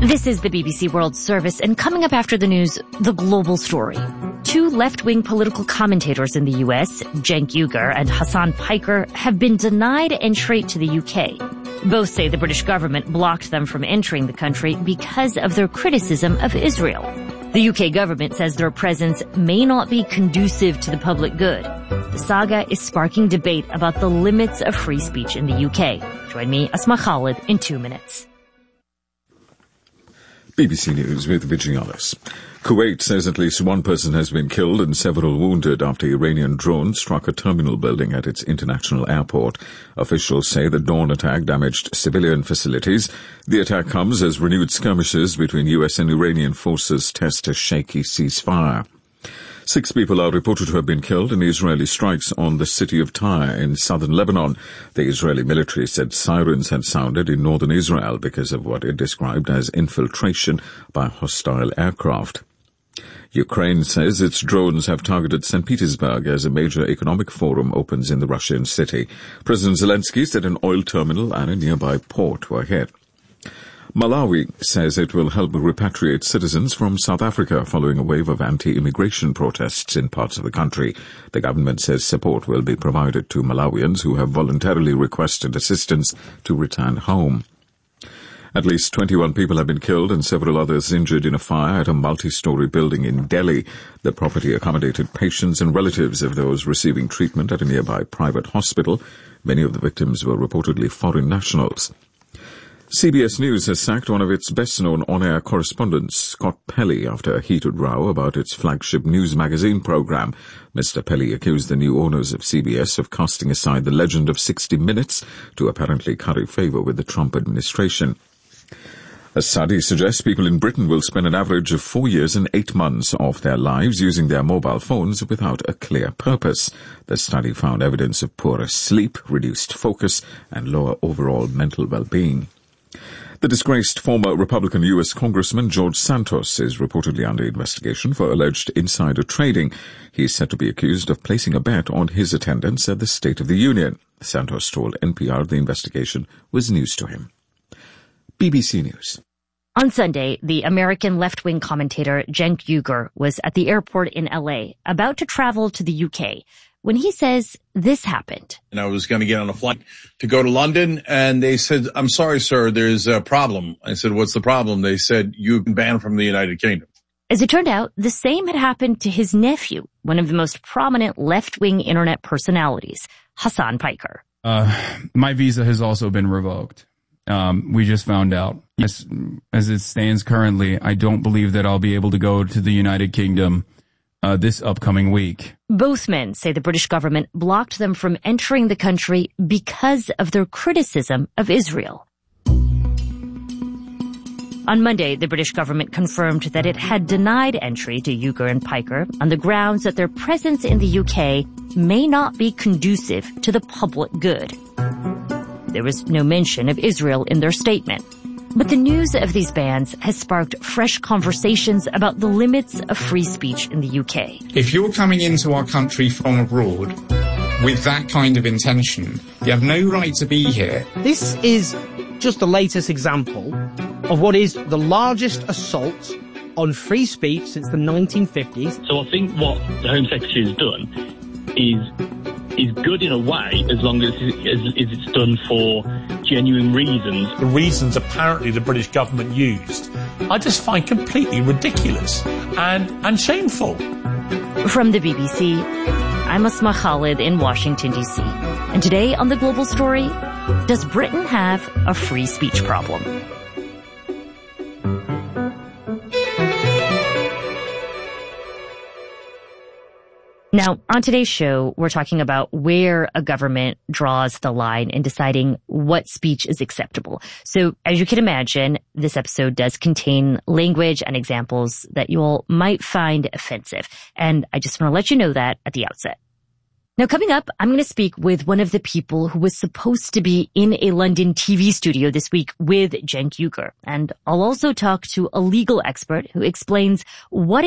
This is the BBC World Service, and coming up after the news, the global story. Two left-wing political commentators in the US, Cenk Uygur and Hasan Piker, have been denied entry to the UK. Both say the British government blocked them from entering the country because of their criticism of Israel. The UK government says their presence may not be conducive to the public good. The saga is sparking debate about the limits of free speech in the UK. Join me, Asma Khalid, in 2 minutes. BBC News with Vigialis. Kuwait says at least one person has been killed and several wounded after Iranian drones struck a terminal building at its international airport. Officials say the dawn attack damaged civilian facilities. The attack comes as renewed skirmishes between US and Iranian forces test a shaky ceasefire. 6 people are reported to have been killed in Israeli strikes on the city of Tyre in southern Lebanon. The Israeli military said sirens had sounded in northern Israel because of what it described as infiltration by hostile aircraft. Ukraine says its drones have targeted St. Petersburg as a major economic forum opens in the Russian city. President Zelensky said an oil terminal and a nearby port were hit. Malawi says it will help repatriate citizens from South Africa following a wave of anti-immigration protests in parts of the country. The government says support will be provided to Malawians who have voluntarily requested assistance to return home. At least 21 people have been killed and several others injured in a fire at a multi-story building in Delhi. The property accommodated patients and relatives of those receiving treatment at a nearby private hospital. Many of the victims were reportedly foreign nationals. CBS News has sacked one of its best-known on-air correspondents, Scott Pelley, after a heated row about its flagship news magazine program. Mr. Pelley accused the new owners of CBS of casting aside the legend of 60 Minutes to apparently curry favor with the Trump administration. A study suggests people in Britain will spend an average of 4 years and 8 months of their lives using their mobile phones without a clear purpose. The study found evidence of poorer sleep, reduced focus, and lower overall mental well-being. The disgraced former Republican U.S. Congressman George Santos is reportedly under investigation for alleged insider trading. He is said to be accused of placing a bet on his attendance at the State of the Union. Santos told NPR the investigation was news to him. BBC News. On Sunday, the American left-wing commentator Cenk Uygur was at the airport in L.A., about to travel to the UK, when he says this happened. And I was going to get on a flight to go to London, and they said, "I'm sorry, sir, there's a problem." I said, "What's the problem?" They said, "You've been banned from the United Kingdom." As it turned out, the same had happened to his nephew, one of the most prominent left-wing internet personalities, Hasan Piker. My visa has also been revoked. We just found out. Yes, as it stands currently, I don't believe that I'll be able to go to the United Kingdom this upcoming week. Both men say the British government blocked them from entering the country because of their criticism of Israel. On Monday, the British government confirmed that it had denied entry to Uygur and Piker on the grounds that their presence in the UK may not be conducive to the public good. There was no mention of Israel in their statement. But the news of these bans has sparked fresh conversations about the limits of free speech in the UK. If you're coming into our country from abroad with that kind of intention, you have no right to be here. This is just the latest example of what is the largest assault on free speech since the 1950s. So I think what the Home Secretary has done is good in a way, as long as it's done for genuine reasons. The reasons apparently the British government used, I just find completely ridiculous and shameful. From the BBC, I'm Asma Khalid in Washington, D.C. And today on The Global Story, does Britain have a free speech problem? Now, on today's show, we're talking about where a government draws the line in deciding what speech is acceptable. So, as you can imagine, this episode does contain language and examples that you all might find offensive. And I just want to let you know that at the outset. Now, coming up, I'm going to speak with one of the people who was supposed to be in a London TV studio this week with Cenk Uygur. And I'll also talk to a legal expert who explains what